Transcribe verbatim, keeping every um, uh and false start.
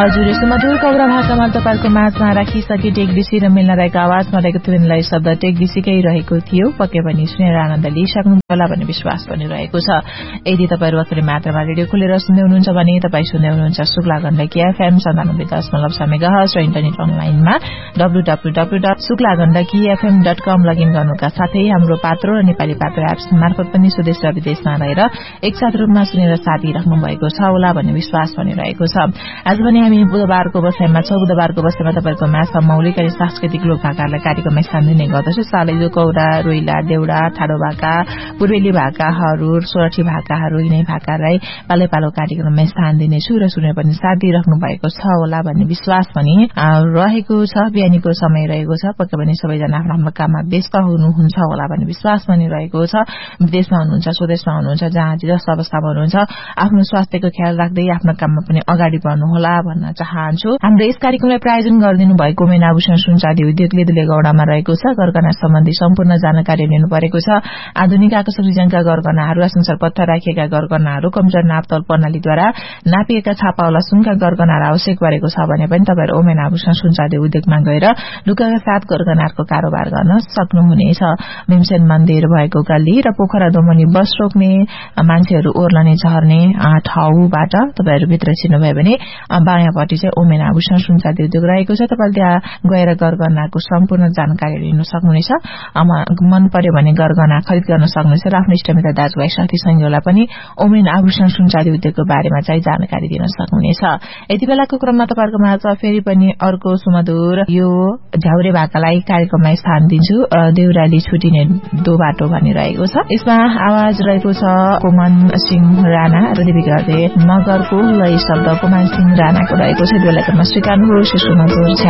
हजुर सुमधुर कौरा भाकामा तपाईहरुको माझमा राखिसके टेकबिसी र मिल्न रहेको आवाजमा रहेको तुलनालाई शब्द टेकबिसीकै रहेको थियो। पक्कै पनि सुनेर आनन्द लिइसक्नु होला भन्ने विश्वास पनि रहेको छ। यदि तपाईहरु अखरै मात्रामा रेडियो खोलेर सुन्दै हुनुहुन्छ भने तपाई सुन्दै हुनुहुन्छ शुक्ला गण्डकी एफएम सन्तानब्बे दशमलव छ मेगाहर्ज र इन्टरनेट अनलाइनमा W W W dot Shukla Gandaki FM dot com login गर्नुका साथै हाम्रो पात्रो र नेपाली पात्रो एप्स मार्फत पनि स्वदेश र विदेशमा रहेर एकसाथ रूपमा सुनेर साथ दिइराख्नु भएको छ होला भन्ने विश्वास पनि रहेको छ। आज पनि हामी बुधबारको बसाइमा छौं। बुधबारको बसाइमा तपाईको माछा मौलिक अनि सांस्कृतिक लोक भाकाहरूलाई कार्यक्रममा स्थान दिने गर्दछु। सालैजो कौरा, रोइला, देउडा, ठाडो भाका, पूर्वेली भाकाहरू, सोरठी भाकाहरू यिनै भाकालाई पालै पालो कार्यक्रममा स्थान दिनेछु र सुनेर पनि साथ दिइराख्नु भएको छ होला भन्ने विश्वास पनि रहेको छ। बिहानीको समय रहेको छ। पक्कै पनि सबैजना आफ्नो आफ्नो काममा व्यस्त हुनुहुन्छ होला भन्ने विश्वास पनि रहेको छ। विदेशमा हुनुहुन्छ, स्वदेशमा हुनुहुन्छ, जहाँ जस्तो अवस्थामा हुनुहुन्छ आफ्नो स्वास्थ्यको ख्याल राख्दै आफ्नो काममा पनि अगाडि बढ्नु होला भन्न चाहन्छु। हाम्रो यस कार्यक्रमलाई प्रायोजन गरिदिनु भएको मेन आभूषण सुनचाँदी उद्योगले दुलेगौडामा रहेको छ। गरगहना सम्बन्धी सम्पूर्ण जानकारी लिनु परेको छ। आधुनिक आकर्षक डिजाइनका गरगहनाहरू, असंसार पत्थर राखिएका गरगहनाहरू, कम्प्युटर नापतोल प्रणालीद्वारा नापिएका छापावाला सुनका गरगहनाहरू आवश्यक परेको छ भने पनि तपाईहरु ओमेन आभूषण सुनचाँदी उद्योगमा गएर लुकाका साथ गरगहनाहरूको कारोबार गर्न सक्नुहुनेछ। भीमसेन मन्दिर भएको गल्ली र पोखरा दोमनी बस रोक्ने मान्छेहरू ओर्लने झर्ने ठाउँबाट तपाईहरु भित्र छिर्नुभयो भने बायाँपट्टि चाहिँ ओमेन आभूषण सुनचाँदी उद्योग रहेको छ। तपाईले त्यहाँ गएर गरगहनाको सम्पूर्ण जानकारी लिन सक्नुहुनेछ। मन पर्यो भने गरगहना खरिद गर्न सक्नुहुनेछ र आफ्नो इष्टमित्र दाजुभाइ साथी संगीलाई पनि ओमेन आभूषण सुनचाँदी उद्योगको बारेमा चाहिँ जानकारी दिन सक्नुहुनेछ। यति बेलाको क्रममा तपाईहरुको माझमा फेरि पनि अर्को सुमधुर यो झ्याउरे भाकालाई कार्यक्रममा स्थान दिन्छु। देउराली छुटिने दो बाटो भनिरहेको छ। यसमा आवाज रहेको छ कोमन सिंह राणा र देवी गर्दे मगरको लय शब्द कोमन सिंह राणाको रहेको छ। बेलाको स्वीकार्नुहोस् सुमधुर